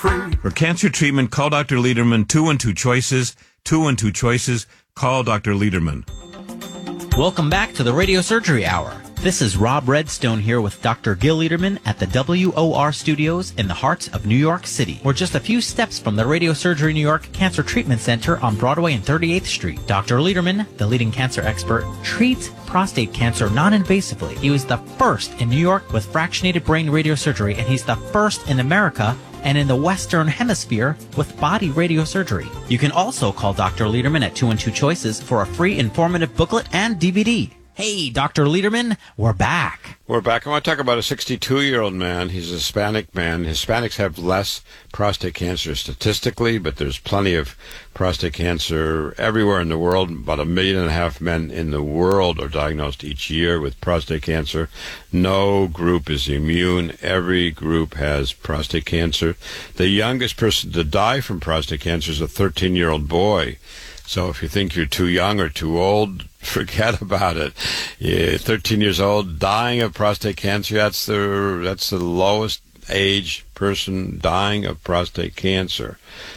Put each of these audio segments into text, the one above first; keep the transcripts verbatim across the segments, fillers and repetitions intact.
free. For cancer treatment, call Doctor Lederman. Two and two choices. Two and two choices. Call Doctor Lederman. Welcome back to the Radio Surgery Hour. This is Rob Redstone here with Doctor Gil Lederman at the W O R Studios in the heart of New York City. We're just a few steps from the Radio Surgery New York Cancer Treatment Center on Broadway and thirty-eighth Street. Doctor Lederman, the leading cancer expert, treats prostate cancer non-invasively. He was the first in New York with fractionated brain radiosurgery, and he's the first in America and in the Western Hemisphere with body radiosurgery. You can also call Doctor Lederman at two and two choices for a free informative booklet and D V D. Hey, Doctor Lederman, we're back. We're back. I want to talk about a sixty-two-year-old man. He's a Hispanic man. Hispanics have less prostate cancer statistically, but there's plenty of prostate cancer everywhere in the world. About a million and a half men in the world are diagnosed each year with prostate cancer. No group is immune. Every group has prostate cancer. The youngest person to die from prostate cancer is a thirteen-year-old boy. So if you think you're too young or too old, forget about it. You're thirteen years old, dying of prostate cancer. That's the that's the lowest age person dying of prostate cancer.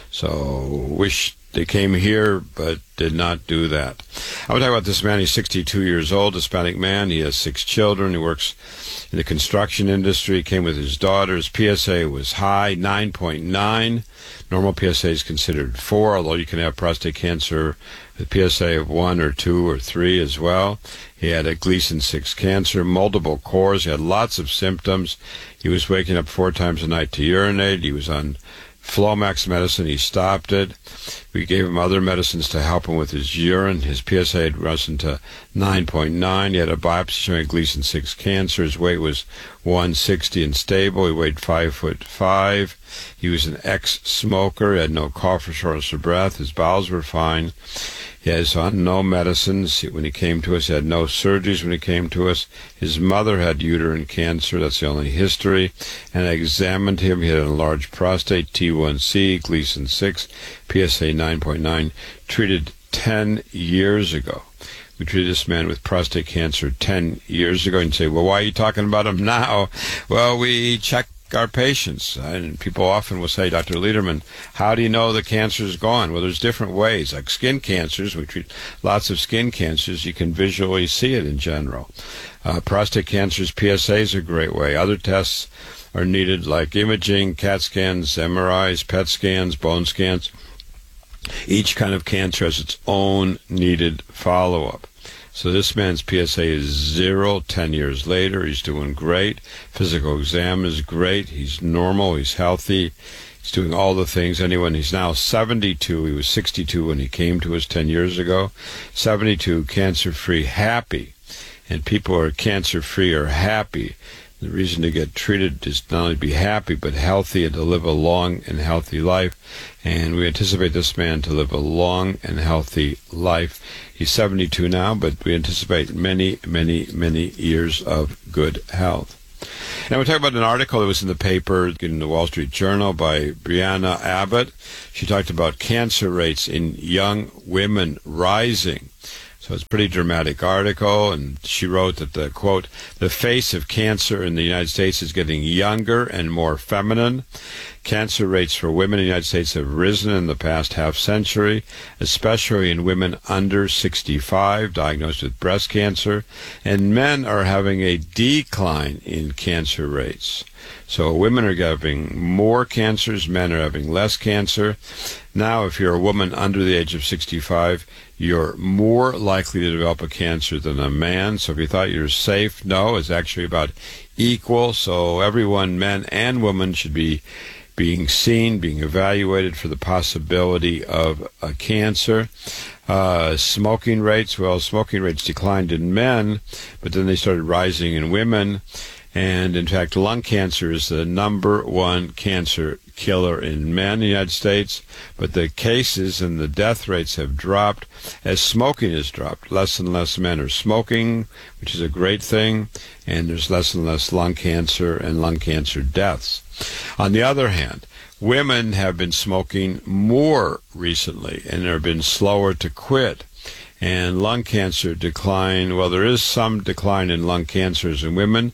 So wish they came here, but did not do that. I want to talk about this man. He's sixty-two years old, Hispanic man. He has six children. He works in the construction industry. He came with his daughter. His P S A was high, nine point nine. Normal P S A is considered four, although you can have prostate cancer with P S A of one or two or three as well. He had a Gleason six cancer, multiple cores. He had lots of symptoms. He was waking up four times a night to urinate. He was on Flomax medicine. He stopped it. We gave him other medicines to help him with his urine. His P S A had risen to nine point nine. He had a biopsy showing Gleason six cancer. His weight was one sixty and stable. He weighed five foot five. He was an ex-smoker. He had no cough or shortness of breath. His bowels were fine. He has on no medicines when he came to us. He had no surgeries when he came to us. His mother had uterine cancer. That's the only history. And I examined him. He had an enlarged prostate, T one C, Gleason six, P S A nine point nine, treated ten years ago. We treated this man with prostate cancer ten years ago. And you say, well, why are you talking about him now? Well, we checked our patients, and people often will say, Doctor Lederman, how do you know the cancer is gone? Well, there's different ways. Like skin cancers, we treat lots of skin cancers. You can visually see it in general. Uh, prostate cancers, P S A is a great way. Other tests are needed, like imaging, CAT scans, M R Is, P E T scans, bone scans. Each kind of cancer has its own needed follow-up. So this man's P S A is zero. Ten years later, he's doing great. Physical exam is great. He's normal. He's healthy. He's doing all the things anyone. He's now seventy-two. He was sixty-two when he came to us ten years ago. seventy-two, cancer-free, happy. And people who are cancer-free are happy. The reason to get treated is not only to be happy, but healthy and to live a long and healthy life. And we anticipate this man to live a long and healthy life. He's seventy-two now, but we anticipate many, many, many years of good health. Now we're talking about an article that was in the paper in the Wall Street Journal by Brianna Abbott. She talked about cancer rates in young women rising. So it's a pretty dramatic article, and she wrote that the, quote, the face of cancer in the United States is getting younger and more feminine. Cancer rates for women in the United States have risen in the past half century, especially in women under sixty-five diagnosed with breast cancer, and men are having a decline in cancer rates. So women are having more cancers, men are having less cancer. Now, if you're a woman under the age of sixty-five, you're more likely to develop a cancer than a man. So if you thought you were safe, no, it's actually about equal. So everyone, men and women, should be being seen, being evaluated for the possibility of a cancer. Uh, smoking rates, well, smoking rates declined in men, but then they started rising in women. And in fact, lung cancer is the number one cancer killer in men in the United States, but the cases and the death rates have dropped as smoking has dropped. Less and less men are smoking, which is a great thing, and there's less and less lung cancer and lung cancer deaths. On the other hand, women have been smoking more recently and have been slower to quit. And lung cancer decline, well, there is some decline in lung cancers in women,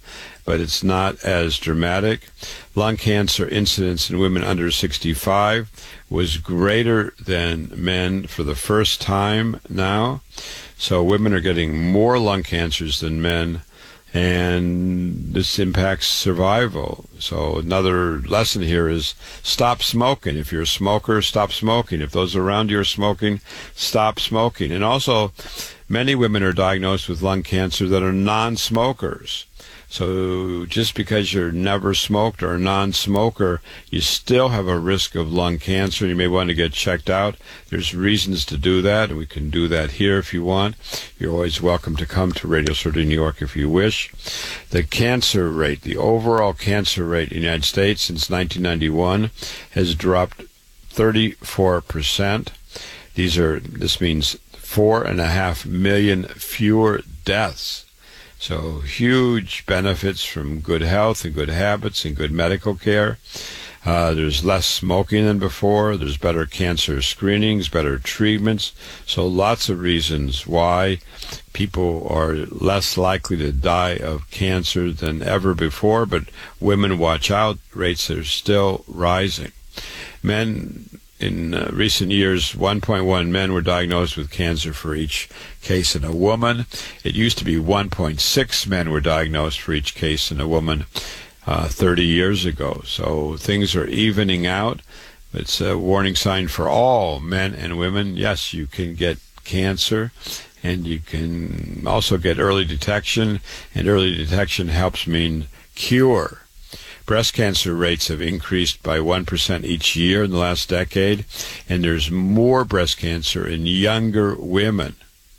but it's not as dramatic. Lung cancer incidence in women under sixty-five was greater than men for the first time now. So women are getting more lung cancers than men, and this impacts survival. So another lesson here is stop smoking. If you're a smoker, stop smoking. If those around you are smoking, stop smoking. And also, many women are diagnosed with lung cancer that are non-smokers. So just because you're never smoked or a non-smoker, you still have a risk of lung cancer. You may want to get checked out. There's reasons to do that, and we can do that here if you want. You're always welcome to come to Radio Surgery New York if you wish. The cancer rate, the overall cancer rate in the United States since nineteen ninety-one has dropped thirty-four percent. These are, this means four and a half million fewer deaths. So huge benefits from good health and good habits and good medical care. Uh, there's less smoking than before. There's better cancer screenings, better treatments. So lots of reasons why people are less likely to die of cancer than ever before. But women, watch out. Rates are still rising. Men, in uh, recent years, one point one men were diagnosed with cancer for each case in a woman. It used to be one point six men were diagnosed for each case in a woman uh, thirty years ago. So things are evening out. It's a warning sign for all men and women. Yes, you can get cancer, and you can also get early detection, and early detection helps mean cure. Breast cancer rates have increased by one percent each year in the last decade, and there's more breast cancer in younger women.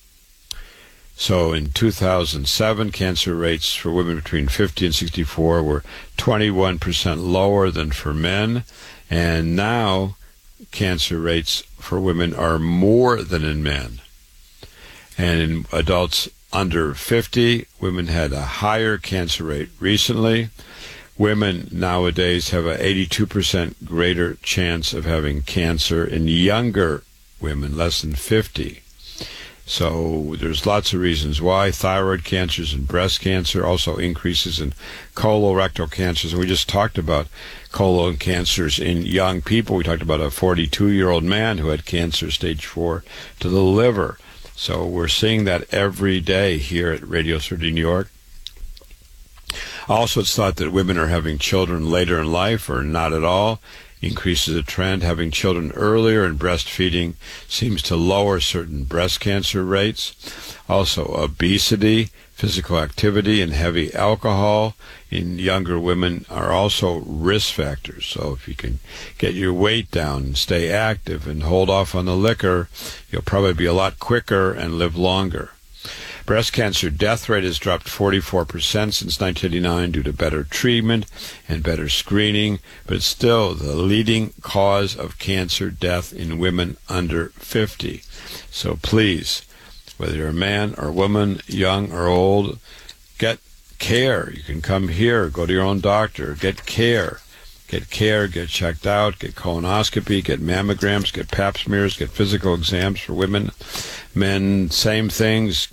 So in two thousand seven, cancer rates for women between fifty and sixty-four were twenty-one percent lower than for men, and now cancer rates for women are more than in men. And in adults under fifty, women had a higher cancer rate recently. Women nowadays have an eighty-two percent greater chance of having cancer in younger women, less than fifty. So there's lots of reasons why. Thyroid cancers and breast cancer, also increases in colorectal cancers. And we just talked about colon cancers in young people. We talked about a forty-two-year-old man who had cancer stage four to the liver. So we're seeing that every day here at Radio Surgery New York. Also, it's thought that women are having children later in life, or not at all. Increases the trend. Having children earlier and breastfeeding seems to lower certain breast cancer rates. Also, obesity, physical activity, and heavy alcohol in younger women are also risk factors. So if you can get your weight down and stay active and hold off on the liquor, you'll probably be a lot quicker and live longer. Breast cancer death rate has dropped forty-four percent since nineteen eighty-nine due to better treatment and better screening, but it's still the leading cause of cancer death in women under fifty. So please, whether you're a man or woman, young or old, get care. You can come here, go to your own doctor, get care. Get care, get checked out, get colonoscopy, get mammograms, get pap smears, get physical exams for women. Men, same things.